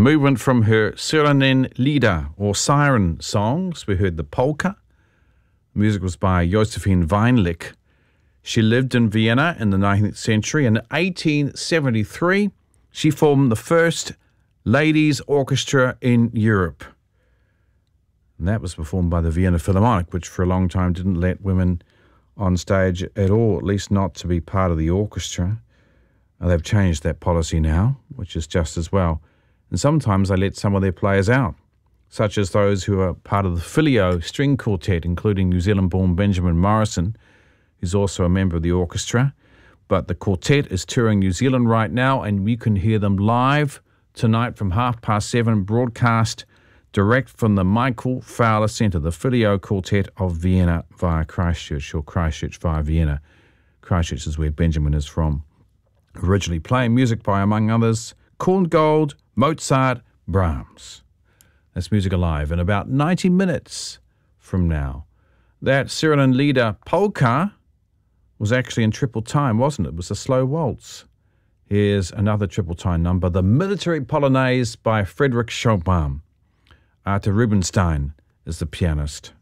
movement from her Syrenin Lieder, or Siren songs. We heard the polka. Music was by Josephine Weinlich. She lived in Vienna in the 19th century. In 1873, she formed the first ladies' orchestra in Europe. And that was performed by the Vienna Philharmonic, which for a long time didn't let women on stage at all, at least not to be part of the orchestra. They've changed that policy now, which is just as well. And sometimes they let some of their players out, such as those who are part of the Filio string quartet, including New Zealand-born Benjamin Morrison, who's also a member of the orchestra. But the quartet is touring New Zealand right now, and you can hear them live tonight from 7:30, broadcast direct from the Michael Fowler Centre, the Filio Quartet of Vienna via Christchurch, or Christchurch via Vienna. Christchurch is where Benjamin is from. Originally playing music by, among others, Korngold, Mozart, Brahms. That's Music Alive in about 90 minutes from now. That Syrenin Lieder polka was actually in triple time, wasn't it? It was a slow waltz. Here's another triple time number, the Military Polonaise by Frédéric Chopin. Arthur Rubinstein is the pianist.